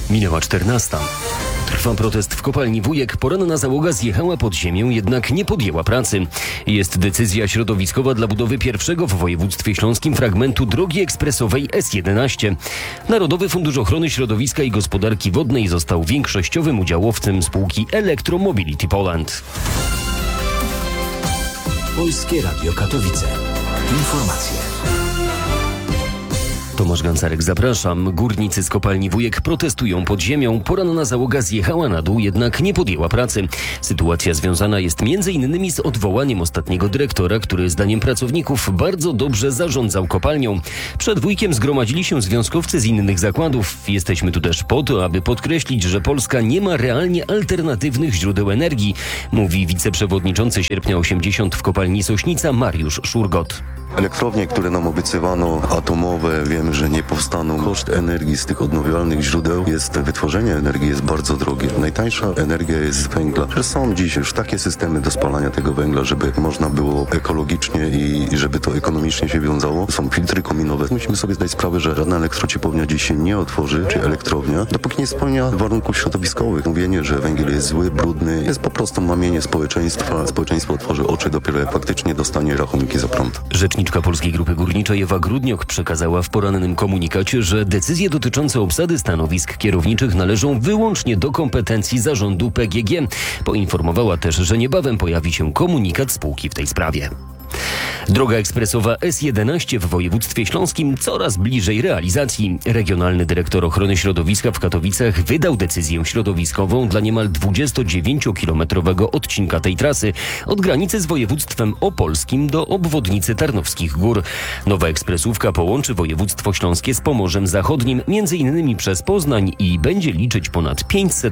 Minęła 14. Trwa protest w kopalni Wujek. Poranna załoga zjechała pod ziemię, jednak nie podjęła pracy. Jest decyzja środowiskowa dla budowy pierwszego w województwie śląskim fragmentu drogi ekspresowej S11. Narodowy Fundusz Ochrony Środowiska i Gospodarki Wodnej został większościowym udziałowcem spółki Electromobility Poland. Polskie Radio Katowice. Informacje. Tomasz Gancarek, zapraszam. Górnicy z kopalni Wujek protestują pod ziemią. Poranna załoga zjechała na dół, jednak nie podjęła pracy. Sytuacja związana jest m.in. z odwołaniem ostatniego dyrektora, który zdaniem pracowników bardzo dobrze zarządzał kopalnią. Przed Wujkiem zgromadzili się związkowcy z innych zakładów. Jesteśmy tu też po to, aby podkreślić, że Polska nie ma realnie alternatywnych źródeł energii, mówi wiceprzewodniczący Sierpnia 80 w kopalni Sośnica Mariusz Szurgot. Elektrownie, które nam obiecywano, atomowe, wiemy, że nie powstaną. Koszt energii z tych odnawialnych źródeł wytworzenie energii jest bardzo drogie. Najtańsza energia jest z węgla. Że są dziś już takie systemy do spalania tego węgla, żeby można było ekologicznie i żeby to ekonomicznie się wiązało. Są filtry kominowe. Musimy sobie zdać sprawę, że żadna elektrociepłownia dziś się nie otworzy, czy elektrownia, dopóki nie spełnia warunków środowiskowych. Mówienie, że węgiel jest zły, brudny, jest po prostu mamienie społeczeństwa. Społeczeństwo otworzy oczy dopiero jak faktycznie dostanie rachunki za prąd. Rzeczniczka Polskiej Grupy Górniczej Ewa Grudniok przekazała w porannym komunikacie, że decyzje dotyczące obsady stanowisk kierowniczych należą wyłącznie do kompetencji zarządu PGG. Poinformowała też, że niebawem pojawi się komunikat spółki w tej sprawie. Droga ekspresowa S11 w województwie śląskim coraz bliżej realizacji. Regionalny dyrektor ochrony środowiska w Katowicach wydał decyzję środowiskową dla niemal 29-kilometrowego odcinka tej trasy od granicy z województwem opolskim do obwodnicy Tarnowskich Gór. Nowa ekspresówka połączy województwo śląskie z Pomorzem Zachodnim, m.in. przez Poznań i będzie liczyć ponad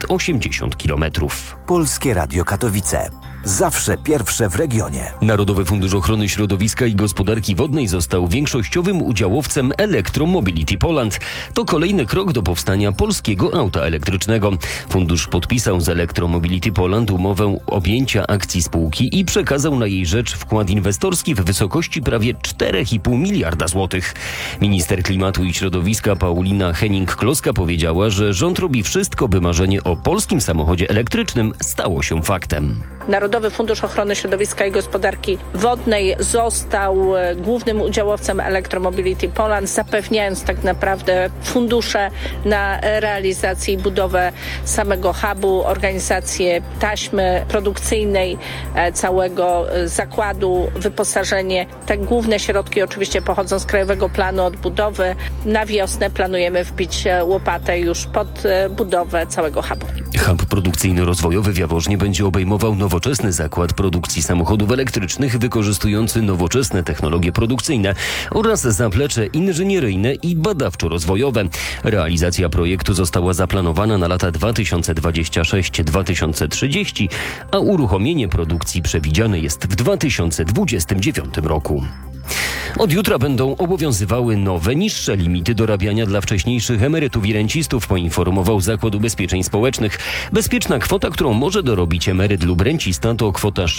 580 kilometrów. Polskie Radio Katowice. Zawsze pierwsze w regionie. Narodowy Fundusz Ochrony Środowiska i Gospodarki Wodnej został większościowym udziałowcem Electromobility Poland. To kolejny krok do powstania polskiego auta elektrycznego. Fundusz podpisał z Electromobility Poland umowę objęcia akcji spółki i przekazał na jej rzecz wkład inwestorski w wysokości prawie 4,5 miliarda złotych. Minister Klimatu i Środowiska Paulina Henning-Kloska powiedziała, że rząd robi wszystko, by marzenie o polskim samochodzie elektrycznym stało się faktem. Narodowy Fundusz Ochrony Środowiska i Gospodarki Wodnej został głównym udziałowcem Electromobility Poland, zapewniając tak naprawdę fundusze na realizację i budowę samego hubu, organizację taśmy produkcyjnej całego zakładu, wyposażenie. Te główne środki oczywiście pochodzą z Krajowego Planu Odbudowy. Na wiosnę planujemy wbić łopatę już pod budowę całego hubu. Hub produkcyjno-rozwojowy w Jaworznie będzie obejmował nowoczesny zakład produkcji samochodów elektrycznych wykorzystujący nowoczesne technologie produkcyjne oraz zaplecze inżynieryjne i badawczo-rozwojowe. Realizacja projektu została zaplanowana na lata 2026-2030, a uruchomienie produkcji przewidziane jest w 2029 roku. Od jutra będą obowiązywały nowe, niższe limity dorabiania dla wcześniejszych emerytów i rencistów, poinformował Zakład Ubezpieczeń Społecznych. Bezpieczna kwota, którą może dorobić emeryt lub rencista, to kwota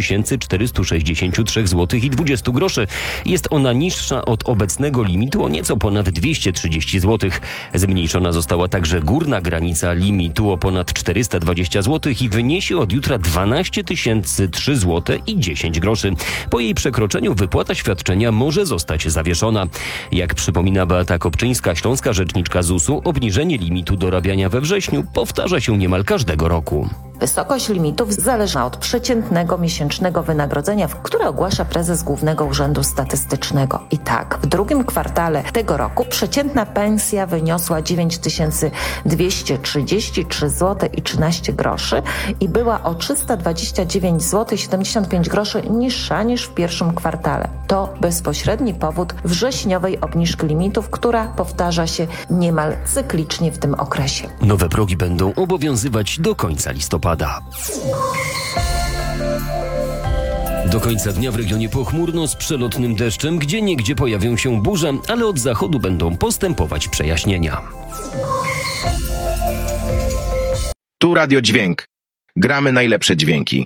6463 zł i 20 groszy. Jest ona niższa od obecnego limitu o nieco ponad 230 zł. Zmniejszona została także górna granica limitu o ponad 420 zł i wyniesie od jutra 12 003 zł i 10 groszy. Po jej przekroczeniu wypłata świadczenia może zostać zawieszona. Jak przypomina Beata Kopczyńska, śląska rzeczniczka ZUS-u, obniżenie limitu dorabiania we wrześniu powtarza się niemal każdego roku. Wysokość limitów zależna od przeciętnego miesięcznego wynagrodzenia, które ogłasza prezes Głównego Urzędu Statystycznego. I tak, w drugim kwartale tego roku przeciętna pensja wyniosła 9233 zł i 13 groszy i była o 329 zł i 75 groszy niższa niż w pierwszym kwartale. To bezpośredni powód wrześniowej obniżki limitów, która powtarza się niemal cyklicznie w tym okresie. Nowe progi będą obowiązywać do końca listopada. Do końca dnia w regionie pochmurno z przelotnym deszczem, gdzieniegdzie pojawią się burze, ale od zachodu będą postępować przejaśnienia. Tu Radio Dźwięk. Gramy najlepsze dźwięki.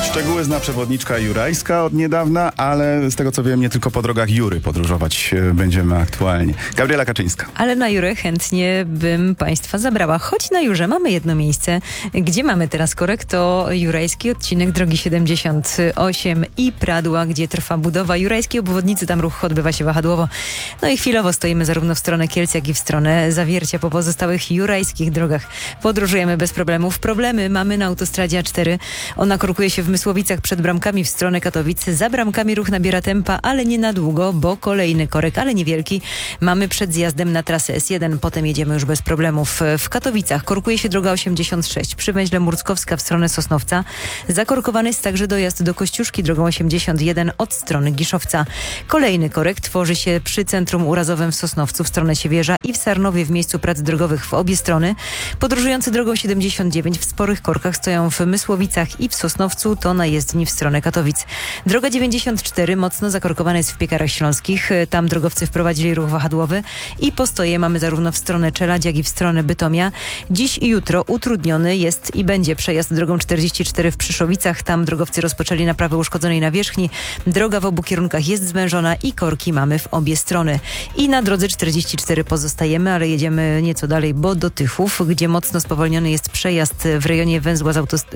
Szczegóły zna przewodniczka jurajska od niedawna, ale z tego co wiem, nie tylko po drogach Jury podróżować będziemy aktualnie. Gabriela Kaczyńska. Ale na Jurę chętnie bym Państwa zabrała. Choć na Jurze mamy jedno miejsce, gdzie mamy teraz korek, to jurajski odcinek drogi 78 i Pradła, gdzie trwa budowa jurajskiej obwodnicy. Tam ruch odbywa się wahadłowo. No i chwilowo stoimy zarówno w stronę Kielc, jak i w stronę Zawiercia. Po pozostałych jurajskich drogach podróżujemy bez problemów. Problemy mamy na autostradzie A4. Ona korkuje się w Mysłowicach przed bramkami w stronę Katowic. Za bramkami ruch nabiera tempa, ale nie na długo, bo kolejny korek, ale niewielki, mamy przed zjazdem na trasę S1. Potem jedziemy już bez problemów. W Katowicach korkuje się droga 86 przy węźle Murckowska w stronę Sosnowca. Zakorkowany jest także dojazd do Kościuszki drogą 81 od strony Giszowca. Kolejny korek tworzy się przy Centrum Urazowym w Sosnowcu w stronę Siewierza i w Sarnowie w miejscu prac drogowych w obie strony. Podróżujący drogą 79 w sporych korkach stoją w Mysłowicach i w Sosnowcu, to na jezdni w stronę Katowic. Droga 94 mocno zakorkowana jest w Piekarach Śląskich. Tam drogowcy wprowadzili ruch wahadłowy i postoje mamy zarówno w stronę Czeladź, jak i w stronę Bytomia. Dziś i jutro utrudniony jest i będzie przejazd drogą 44 w Przyszowicach. Tam drogowcy rozpoczęli naprawę uszkodzonej nawierzchni. Droga w obu kierunkach jest zwężona i korki mamy w obie strony. I na drodze 44 pozostajemy, ale jedziemy nieco dalej, bo do Tychów, gdzie mocno spowolniony jest przejazd w rejonie węzła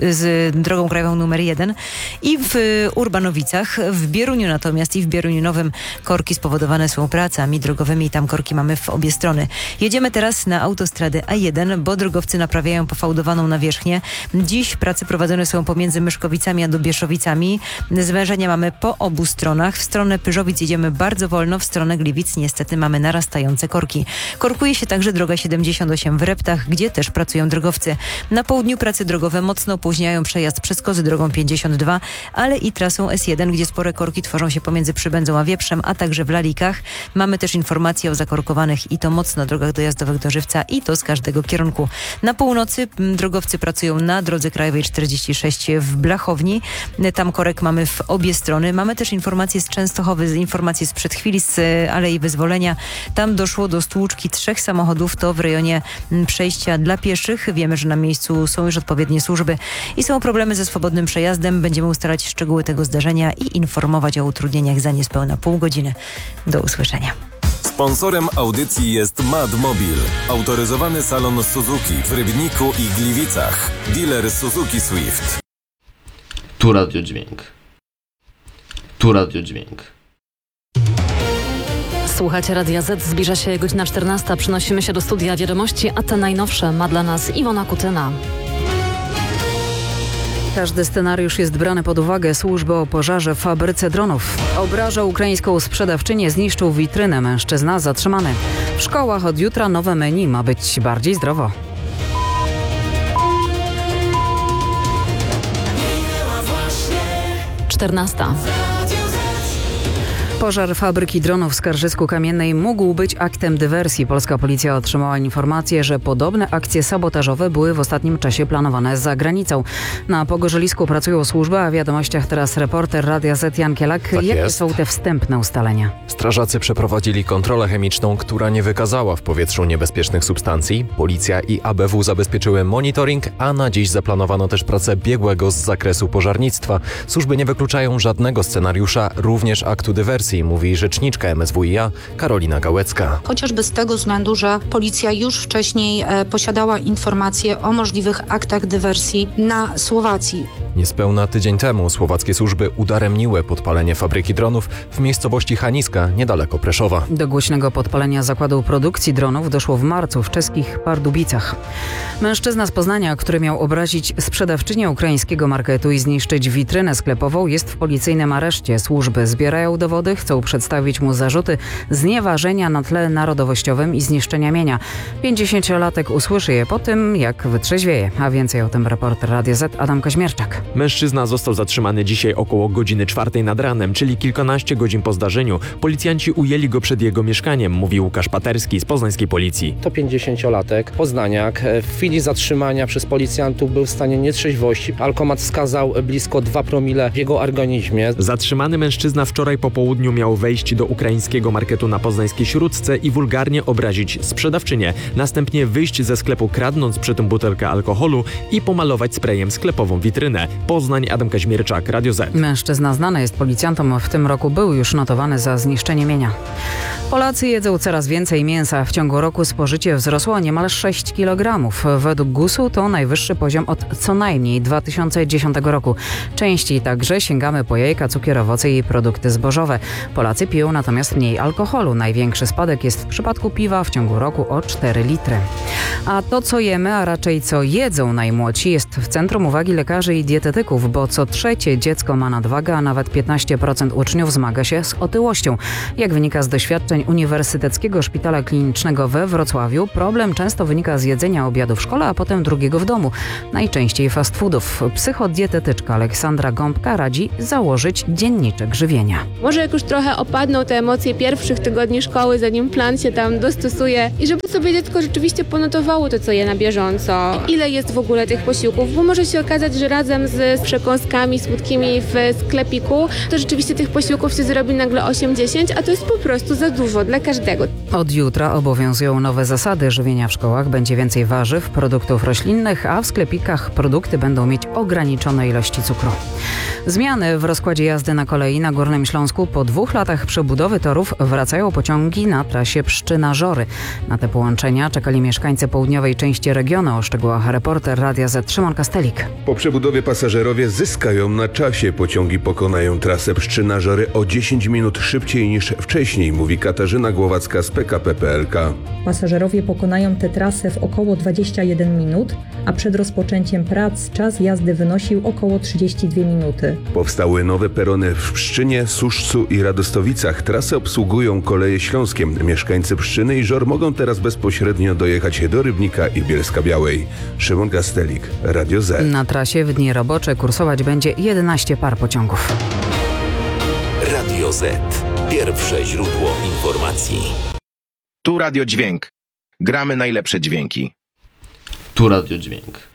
z drogą krajową numer 1 i w Urbanowicach. W Bieruniu natomiast i w Bieruniu Nowym korki spowodowane są pracami drogowymi i tam korki mamy w obie strony. Jedziemy teraz na autostradę A1, bo drogowcy naprawiają pofałdowaną nawierzchnię. Dziś prace prowadzone są pomiędzy Myszkowicami a Dobieszowicami. Zwężenia mamy po obu stronach. W stronę Pyrzowic jedziemy bardzo wolno, w stronę Gliwic niestety mamy narastające korki. Korkuje się także droga 78 w Reptach, gdzie też pracują drogowcy. Na południu prace drogowe mocno opóźniają przejazd przez Kozy drogą 52, ale i trasą S1, gdzie spore korki tworzą się pomiędzy Przybędzą a Wieprzem, a także w Lalikach. Mamy też informacje o zakorkowanych i to mocno drogach dojazdowych do Żywca i to z każdego kierunku. Na północy drogowcy pracują na drodze krajowej 46 w Blachowni. Tam korek mamy w obie strony. Mamy też informacje z Częstochowy, informacje sprzed chwili z Alei Wyzwolenia. Tam doszło do stłuczki 3 samochodów, to w rejonie przejścia dla pieszych. Wiemy, że na miejscu są już odpowiednie służby i są problemy ze swobodnym przejazdem. Będziemy ustalać szczegóły tego zdarzenia i informować o utrudnieniach za niespełna pół godziny. Do usłyszenia. Sponsorem audycji jest Madmobil, autoryzowany salon Suzuki w Rybniku i Gliwicach. Dealer Suzuki Swift. Tu Radio Dźwięk. Tu Radio Dźwięk. Słuchajcie Radia Z, zbliża się godzina 14. Przenosimy się do studia wiadomości, a te najnowsze ma dla nas Iwona Kutyna. Każdy scenariusz jest brany pod uwagę. Służby o pożarze w fabryce dronów. Obrażał ukraińską sprzedawczynię, zniszczył witrynę. Mężczyzna zatrzymany. W szkołach od jutra nowe menu, ma być bardziej zdrowo. Czternasta. Pożar fabryki dronów w Skarżysku-Kamiennej mógł być aktem dywersji. Polska policja otrzymała informację, że podobne akcje sabotażowe były w ostatnim czasie planowane za granicą. Na Pogorzelisku pracują służby, a w wiadomościach teraz reporter Radia Z Jan Kielak. Jakie są te wstępne ustalenia? Strażacy przeprowadzili kontrolę chemiczną, która nie wykazała w powietrzu niebezpiecznych substancji. Policja i ABW zabezpieczyły monitoring, a na dziś zaplanowano też pracę biegłego z zakresu pożarnictwa. Służby nie wykluczają żadnego scenariusza, również aktu dywersji, mówi rzeczniczka MSWiA Karolina Gałecka. Chociażby z tego względu, że policja już wcześniej posiadała informacje o możliwych aktach dywersji na Słowacji. Niespełna tydzień temu słowackie służby udaremniły podpalenie fabryki dronów w miejscowości Haniska, niedaleko Preszowa. Do głośnego podpalenia zakładu produkcji dronów doszło w marcu w czeskich Pardubicach. Mężczyzna z Poznania, który miał obrazić sprzedawczynię ukraińskiego marketu i zniszczyć witrynę sklepową, jest w policyjnym areszcie. Służby zbierają dowody, chcą przedstawić mu zarzuty znieważenia na tle narodowościowym i zniszczenia mienia. 50-latek usłyszy je po tym, jak wytrzeźwieje. A więcej o tym reporter Radia Z Adam Kaźmierczak. Mężczyzna został zatrzymany dzisiaj około godziny 4 nad ranem, czyli kilkanaście godzin po zdarzeniu. Policjanci ujęli go przed jego mieszkaniem, mówi Łukasz Paterski z poznańskiej policji. To 50-latek, poznaniak. W chwili zatrzymania przez policjantów był w stanie nietrzeźwości. Alkomat wskazał blisko 2 promile w jego organizmie. Zatrzymany mężczyzna wczoraj po południu grudniu miał wejść do ukraińskiego marketu na poznańskiej Śródce i wulgarnie obrazić sprzedawczynię. Następnie wyjść ze sklepu kradnąc przy tym butelkę alkoholu i pomalować sprayem sklepową witrynę. Poznań, Adam Kaźmierczak, Radio Z. Mężczyzna znany jest policjantom. W tym roku był już notowany za zniszczenie mienia. Polacy jedzą coraz więcej mięsa. W ciągu roku spożycie wzrosło o niemal 6 kg. Według GUS-u to najwyższy poziom od co najmniej 2010 roku. Częściej także sięgamy po jajka, cukier, owoce i produkty zbożowe. Polacy piją natomiast mniej alkoholu. Największy spadek jest w przypadku piwa w ciągu roku o 4 litry. A to, co jemy, a raczej co jedzą najmłodsi, jest w centrum uwagi lekarzy i dietetyków, bo co trzecie dziecko ma nadwagę, a nawet 15% uczniów zmaga się z otyłością. Jak wynika z doświadczeń Uniwersyteckiego Szpitala Klinicznego we Wrocławiu, problem często wynika z jedzenia obiadu w szkole, a potem drugiego w domu. Najczęściej fast foodów. Psychodietetyczka Aleksandra Gąbka radzi założyć dzienniczek żywienia. Może jak już trochę opadną te emocje pierwszych tygodni szkoły, zanim plan się tam dostosuje i żeby sobie dziecko rzeczywiście ponotowało to, co je na bieżąco. Ile jest w ogóle tych posiłków, bo może się okazać, że razem z przekąskami słodkimi w sklepiku, to rzeczywiście tych posiłków się zrobi nagle 8-10, a to jest po prostu za dużo dla każdego. Od jutra obowiązują nowe zasady żywienia w szkołach. Będzie więcej warzyw, produktów roślinnych, a w sklepikach produkty będą mieć ograniczone ilości cukru. Zmiany w rozkładzie jazdy na kolei na Górnym Śląsku. Po 2 latach przebudowy torów wracają pociągi na trasie Pszczyna-Żory. Na te połączenia czekali mieszkańcy południowej części regionu. O szczegółach reporter Radia Z Szymon Kastelik. Po przebudowie pasażerowie zyskają na czasie. Pociągi pokonają trasę Pszczyna-Żory o 10 minut szybciej niż wcześniej, mówi Katarzyna Głowacka z PKP PLK. Pasażerowie pokonają tę trasę w około 21 minut, a przed rozpoczęciem prac czas jazdy wynosił około 32 minuty. Powstały nowe perony w Pszczynie, Suszcu i Radostowicach. Trasę obsługują Koleje Śląskie. Mieszkańcy Pszczyny i Żor mogą teraz bezpośrednio dojechać do Rybnika i Bielska-Białej. Szymon Kastelik, Radio Z. Na trasie w dni robocze kursować będzie 11 par pociągów. Radio Z. Pierwsze źródło informacji. Tu Radio Dźwięk. Gramy najlepsze dźwięki. Tu Radio Dźwięk.